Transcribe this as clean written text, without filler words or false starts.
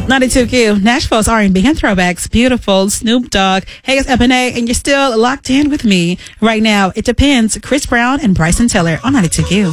92Q, Nashville's R&B and throwbacks, beautiful Snoop Dogg. Hey, it's Ebony, and you're still locked in with me right now. It depends. Chris Brown and Bryson Tiller on 92Q.